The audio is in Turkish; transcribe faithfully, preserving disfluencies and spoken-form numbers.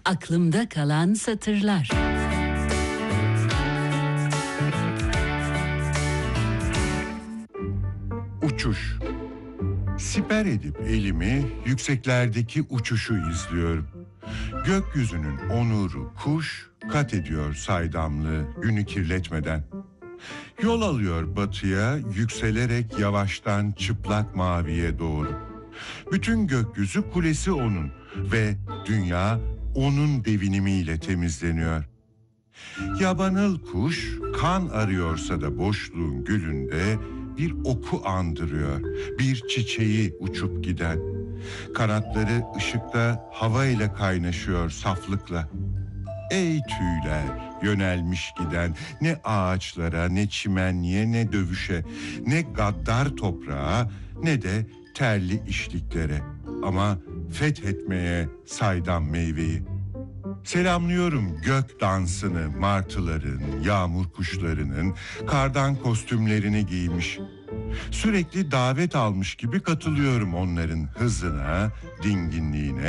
Aklımda kalan satırlar. Uçuş. Siper edip elimi yükseklerdeki uçuşu izliyorum. Gökyüzünün onuru kuş kat ediyor saydamlığı günü kirletmeden. Yol alıyor batıya yükselerek yavaştan çıplak maviye doğru. Bütün gökyüzü kulesi onun ve dünya onun devinimiyle temizleniyor. Yabanıl kuş kan arıyorsa da boşluğun gülünde bir oku andırıyor, bir çiçeği uçup giden. Kanatları ışıkta havayla kaynaşıyor saflıkla. Ey tüyler yönelmiş giden, ne ağaçlara, ne çimenliğe, ne dövüşe, ne gaddar toprağa, ne de terli işliklere. Ama fethetmeye saydam meyveyi. Selamlıyorum gök dansını, martıların, yağmur kuşlarının, kardan kostümlerini giymiş. Sürekli davet almış gibi katılıyorum onların hızına, dinginliğine.